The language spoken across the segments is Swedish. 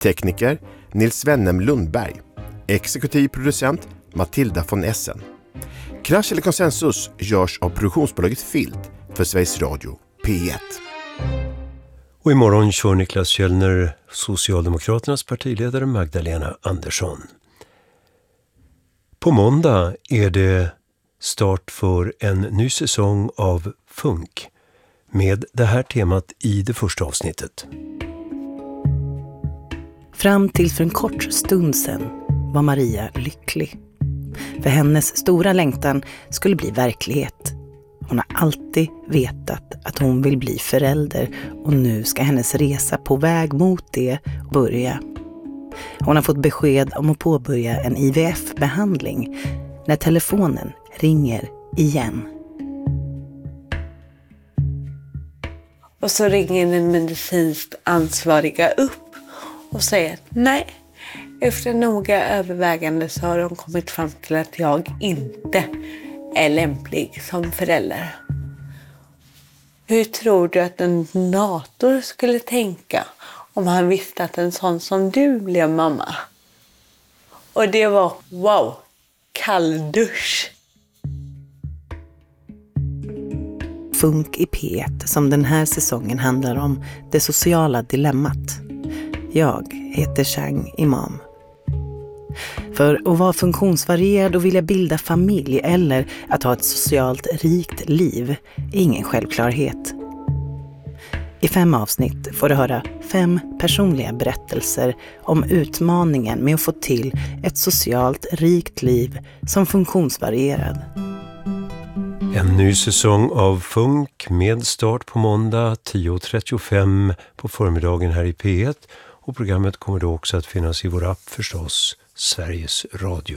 Tekniker Nils Wennem Lundberg. Exekutiv producent Matilda von Essen. Krasch eller konsensus görs av produktionsbolaget Filt för Sveriges Radio P1. Och imorgon kör Niklas Källner Socialdemokraternas partiledare Magdalena Andersson. På måndag är det start för en ny säsong av Funk med det här temat i det första avsnittet. Fram till för en kort stund sedan var Maria lycklig. För hennes stora längtan skulle bli verklighet. Hon har alltid vetat att hon vill bli förälder och nu ska hennes resa på väg mot det börja. Hon har fått besked om att påbörja en IVF-behandling när telefonen ringer igen. Och så ringer den medicinskt ansvariga upp och säger att nej, efter noga övervägande så har de kommit fram till att jag inte är lämplig som förälder. Hur tror du att en donator skulle tänka om han visste att en sån som du blev mamma? Och det var, wow, kall dusch. Funk i P1 som den här säsongen handlar om det sociala dilemmat. Jag heter Chang Imam. För att vara funktionsvarierad och vilja bilda familj eller att ha ett socialt rikt liv är ingen självklarhet. I 5 avsnitt får du höra 5 personliga berättelser om utmaningen med att få till ett socialt rikt liv som funktionsvarierad. En ny säsong av Funk med start på måndag 10.35 på förmiddagen här i P1 och programmet kommer då också att finnas i vår app förstås, Sveriges Radio.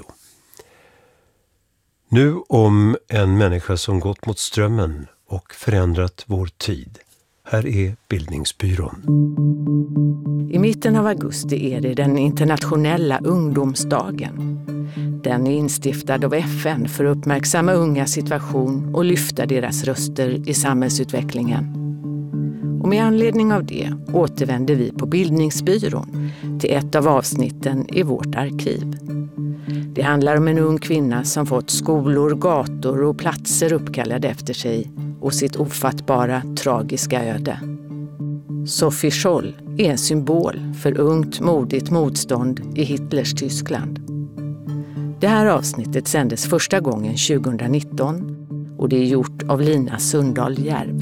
Nu om en människa som gått mot strömmen och förändrat vår tid. Här är Bildningsbyrån. I mitten av augusti är det den internationella ungdomsdagen. Den är instiftad av FN för att uppmärksamma ungas situation och lyfta deras röster i samhällsutvecklingen. Och med anledning av det återvänder vi på Bildningsbyrån till ett av avsnitten i vårt arkiv. Det handlar om en ung kvinna som fått skolor, gator och platser uppkallade efter sig och sitt ofattbara, tragiska öde. Sophie Scholl är en symbol för ungt, modigt motstånd i Hitlers Tyskland. Det här avsnittet sändes första gången 2019 och det är gjort av Lina Sundahl Järv.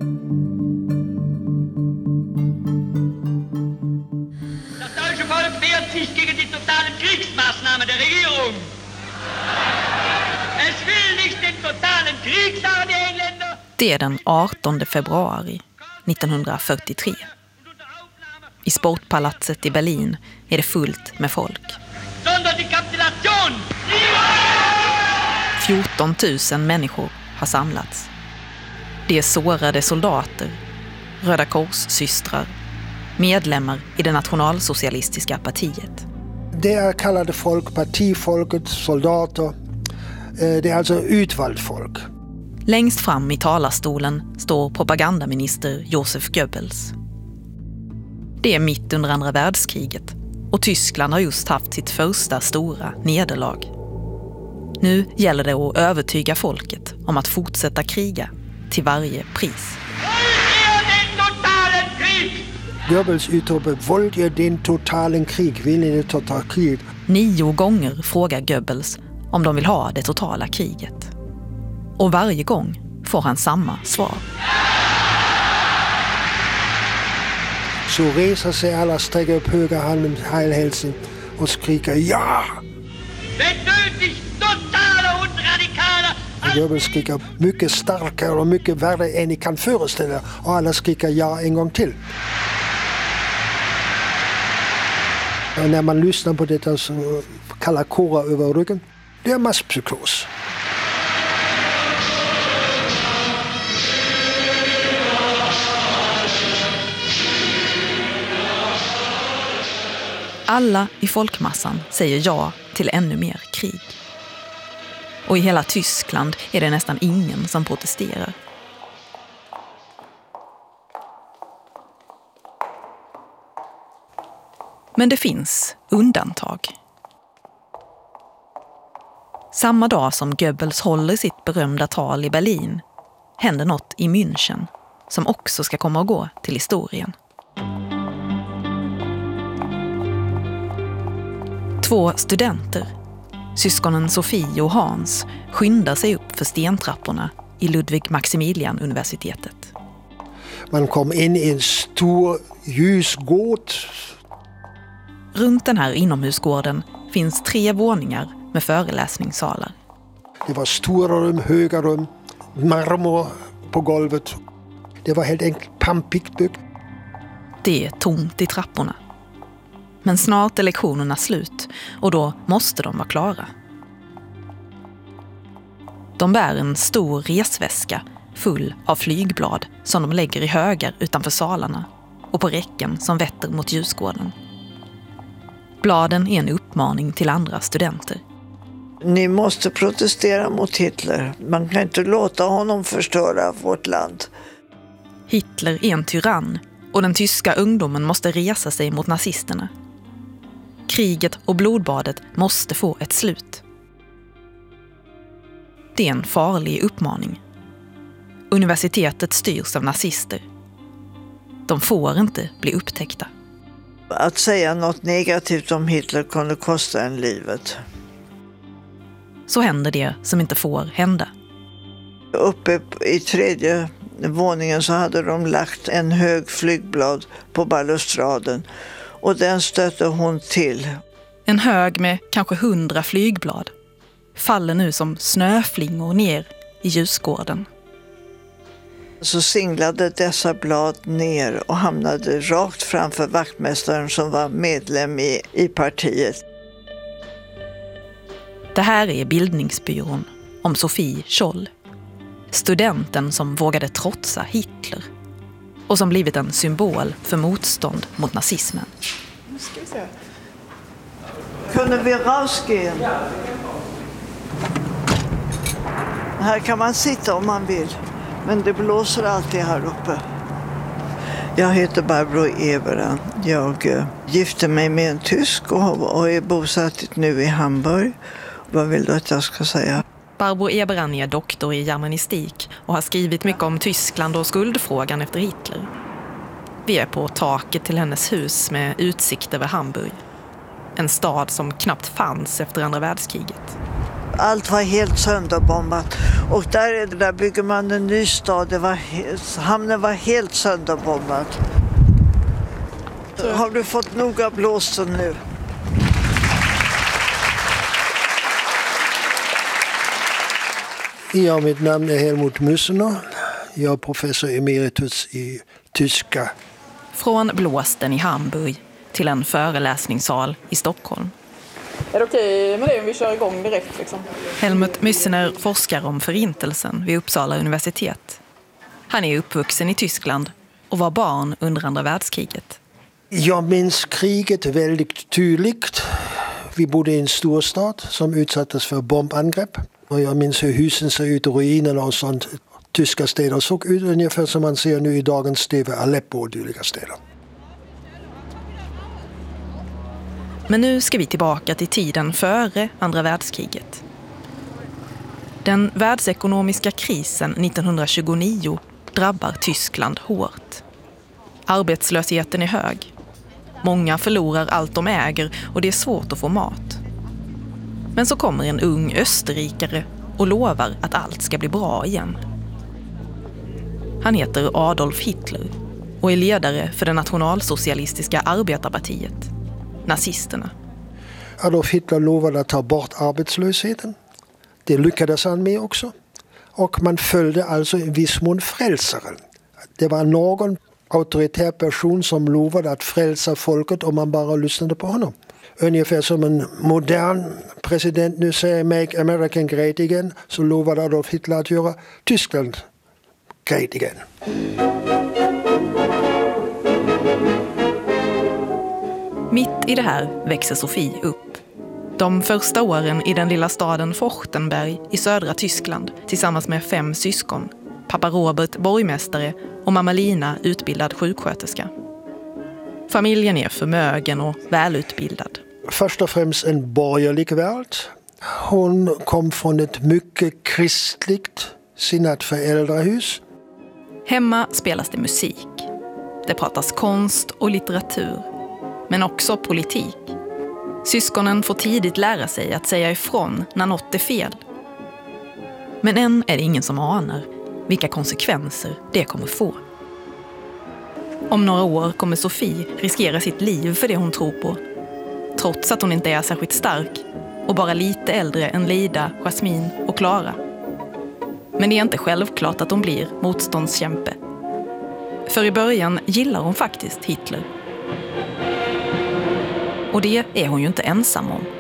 Das deutsche Volk wehrt sich gegen die totalen Kriegsmaßnahmen der Regierung. Es will nicht den totalen Krieg, sagen die Engländer. Det är den 18 februari 1943. I Sportpalatset i Berlin är det fullt med folk. 14 000 människor har samlats. Det är sårade soldater, Röda Kors-systrar, medlemmar i det nationalsocialistiska partiet. Det är kallade folk, partifolket, soldater. Det är alltså utvalt folk. Längst fram i talarstolen står propagandaminister Josef Goebbels. Det är mitt under andra världskriget och Tyskland har just haft sitt första stora nederlag. Nu gäller det att övertyga folket om att fortsätta kriga till varje pris. Goebbels utropar våld är den totalen krig, vill ni det totala krig? 9 gånger frågar Goebbels om de vill ha det totala kriget. Och varje gång får han samma svar. Så reser sig alla, sträcker upp högra handen, heilhälsen och skriker ja! Goebbels skriker mycket starkare och mycket värre än ni kan föreställa och alla skriker ja en gång till. Och när man lyssnar på detta så kallar kårar över ryggen. Det är masspsykos. Alla i folkmassan säger ja till ännu mer krig. Och i hela Tyskland är det nästan ingen som protesterar. Men det finns undantag. Samma dag som Goebbels håller sitt berömda tal i Berlin händer något i München som också ska komma att gå till historien. 2 studenter, syskonen Sofie och Hans, skyndar sig upp för stentrapporna i Ludwig Maximilian-universitetet. Man kom in i en stor ljusgård. Runt den här inomhusgården finns 3 våningar med föreläsningssalar. Det var stora rum, höga rum, marmor på golvet. Det var helt enkelt pampigt byggt. Det är tomt i trapporna. Men snart är lektionerna slut och då måste de vara klara. De bär en stor resväska full av flygblad som de lägger i högar utanför salarna och på räcken som vetter mot ljusgården. Bladen är en uppmaning till andra studenter. Ni måste protestera mot Hitler. Man kan inte låta honom förstöra vårt land. Hitler är en tyrann och den tyska ungdomen måste resa sig mot nazisterna. Kriget och blodbadet måste få ett slut. Det är en farlig uppmaning. Universitetet styrs av nazister. De får inte bli upptäckta. Att säga något negativt om Hitler kunde kosta en livet. Så händer det som inte får hända. Uppe i 3:e våningen så hade de lagt en hög flygblad på balustraden och den stötte hon till. En hög med kanske 100 flygblad faller nu som snöflingor ner i ljusgården. Så singlade dessa blad ner och hamnade rakt framför vaktmästaren som var medlem i partiet. Det här är Bildningsbyrån om Sofie Scholl. Studenten som vågade trotsa Hitler och som blivit en symbol för motstånd mot nazismen. Nu ska vi se. Kunde vi rausgehen? Här kan man sitta om man vill, men det blåser alltid här uppe. Jag heter Barbro Eberand. Jag gifte mig med en tysk och är bosatt nu i Hamburg. Vad vill du att jag ska säga? Barbro Eberand är doktor i germanistik och har skrivit mycket om Tyskland och skuldfrågan efter Hitler. Vi är på taket till hennes hus med utsikt över Hamburg. En stad som knappt fanns efter andra världskriget. Allt var helt sönderbombat och där bygger man en ny stad. Hamnen var helt sönderbombad. Har du fått noga blåsten nu? Ja, mitt namn är Helmut Müssener. Jag är professor emeritus i tyska. Från blåsten i Hamburg till en föreläsningssal i Stockholm. Är det okej med det om vi kör igång direkt? Liksom? Helmut Müssener forskar om förintelsen vid Uppsala universitet. Han är uppvuxen i Tyskland och var barn under andra världskriget. Jag minns kriget väldigt tydligt. Vi bodde i en storstad som utsattes för bombangrepp. Och jag minns hur husen ser ut i ruinerna och sånt. Tyska städer såg ut ungefär som man ser nu i dagens TV, Aleppo och dylika städer. Men nu ska vi tillbaka till tiden före andra världskriget. Den världsekonomiska krisen 1929 drabbar Tyskland hårt. Arbetslösheten är hög. Många förlorar allt de äger och det är svårt att få mat. Men så kommer en ung österrikare och lovar att allt ska bli bra igen. Han heter Adolf Hitler och är ledare för det nationalsocialistiska arbetarpartiet, nazisterna. Adolf Hitler lovade att ta bort arbetslösheten. Det lyckades han med också. Och man följde alltså i viss mån frälsaren. Det var någon auktoritär person som lovade att frälsa folket om man bara lyssnade på honom. Ungefär som en modern president nu säger Make America Great Again, så lovade Adolf Hitler att göra Tyskland great again. Mitt i det här växer Sofie upp. De första åren i den lilla staden Forchtenberg i södra Tyskland tillsammans med 5 syskon. Pappa Robert borgmästare och mamma Lina utbildad sjuksköterska. Familjen är förmögen och välutbildad. Först och främst en borgerlig värld. Hon kom från ett mycket kristligt sinnat föräldrahus. Hemma spelas det musik. Det pratas konst och litteratur. Men också politik. Syskonen får tidigt lära sig att säga ifrån när något är fel. Men än är det ingen som anar vilka konsekvenser det kommer få. Om några år kommer Sofie riskera sitt liv för det hon tror på. Trots att hon inte är särskilt stark och bara lite äldre än Lida, Jasmin och Klara. Men det är inte självklart att hon blir motståndskämpe. För i början gillar hon faktiskt Hitler. Och det är hon ju inte ensam om.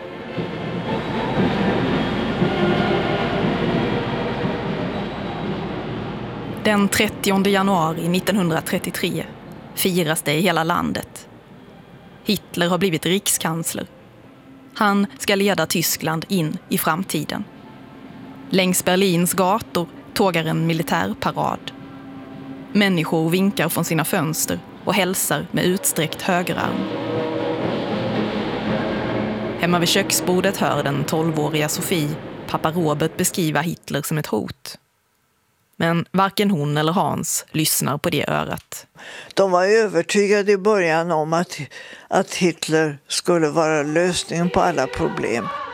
Den 30 januari 1933 firas det i hela landet. Hitler har blivit rikskansler. Han ska leda Tyskland in i framtiden. Längs Berlins gator tågar en militärparad. Människor vinkar från sina fönster och hälsar med utsträckt högerarm. Hemma vid köksbordet hör den 12-åriga Sofie pappa Robert beskriva Hitler som ett hot. Men varken hon eller Hans lyssnar på det örat. De var övertygade i början om att Hitler skulle vara lösningen på alla problem.